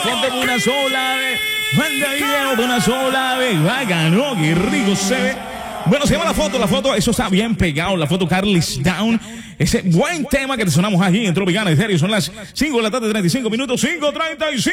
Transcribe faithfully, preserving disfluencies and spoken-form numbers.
siente por una sola vez. Manda video por una sola vez. Va, ganó, qué rico se ve. Bueno, se llama la foto, la foto, eso está bien pegado, la foto Carly's Down. Ese buen tema que te sonamos aquí en Tropicana Estéreo. Son las cinco de la tarde, treinta y cinco minutos, cinco treinta y cinco.